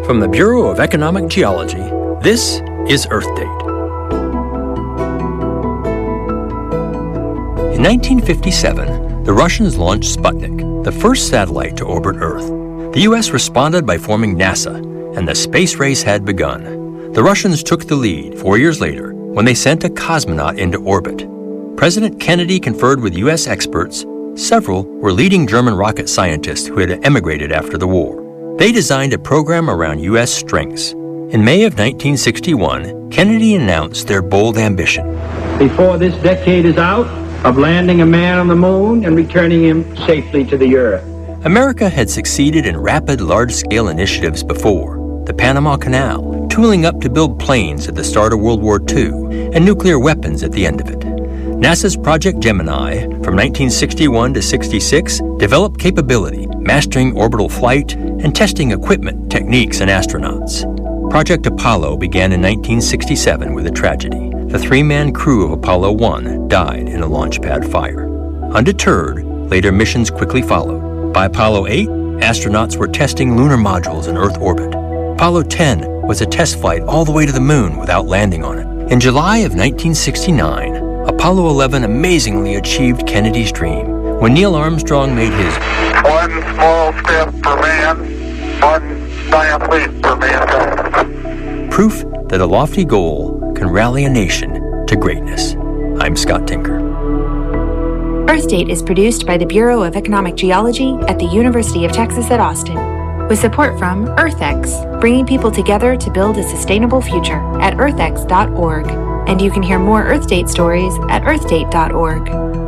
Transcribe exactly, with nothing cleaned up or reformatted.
From the Bureau of Economic Geology, this is Earth Date. In nineteen fifty-seven, the Russians launched Sputnik, the first satellite to orbit Earth. The U S responded by forming NASA, and the space race had begun. The Russians took the lead four years later when they sent a cosmonaut into orbit. President Kennedy conferred with U S experts. Several were leading German rocket scientists who had emigrated after the war. They designed a program around U S strengths. In May of nineteen sixty-one, Kennedy announced their bold ambition. Before this decade is out, of landing a man on the moon and returning him safely to the Earth. America had succeeded in rapid, large-scale initiatives before. The Panama Canal, tooling up to build planes at the start of World War Two, and nuclear weapons at the end of it. NASA's Project Gemini, from nineteen sixty-one to sixty-six, developed capability, mastering orbital flight, and testing equipment, techniques, and astronauts. Project Apollo began in nineteen sixty-seven with a tragedy. The three-man crew of Apollo one died in a launch pad fire. Undeterred, later missions quickly followed. By Apollo eight, astronauts were testing lunar modules in Earth orbit. Apollo ten was a test flight all the way to the moon without landing on it. In July of nineteen sixty-nine, Apollo eleven amazingly achieved Kennedy's dream when Neil Armstrong made his one small step for man, one giant leap for mankind. Proof that a lofty goal can rally a nation to greatness. I'm Scott Tinker. Earth Date is produced by the Bureau of Economic Geology at the University of Texas at Austin, with support from EarthX, bringing people together to build a sustainable future at earth x dot org. And you can hear more Earth Date stories at earth date dot org.